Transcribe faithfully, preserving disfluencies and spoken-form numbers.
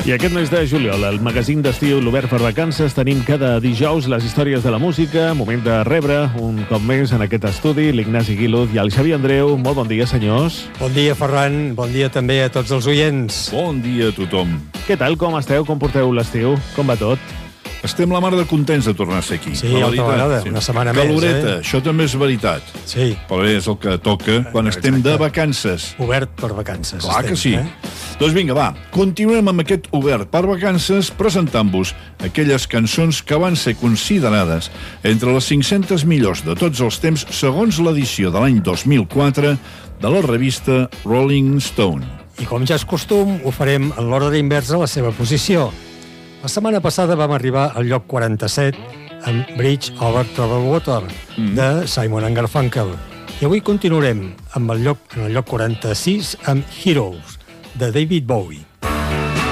I aquest mes de juliol, al magazín d'estiu L'Obert per Vacances, tenim cada dijous les històries de la música, moment de rebre un cop més en aquest estudi l'Ignasi Guiluz i el Xavi Andreu. Molt bon dia, senyors. Bon dia, Ferran. Bon dia també a tots els oients. Bon dia a tothom. Què tal, com esteu? Com porteu l'estiu? Com va tot? Estem la mar de contents de tornar a ser aquí. Sí, altra vegada, una setmana més. Caloreta, eh? això també és veritat. Sí. Però bé, és el que toca quan estem de vacances. Obert per vacances. Clar estem, que sí. Eh? Doncs vinga, va, continuem amb aquest Obert per Vacances presentant-vos aquelles cançons que van ser considerades entre les cinc-centes millors de tots els temps segons l'edició de l'any dos mil quatre de la revista Rolling Stone. I com ja és costum, ho farem en l'ordre inversa a la seva posició. La setmana passada vam arribar al lloc quaranta-set amb Bridge Over Troubled Water, mm. de Simon and Garfunkel. I avui continuarem amb el lloc, en el lloc quaranta-sis amb Heroes, de David Bowie.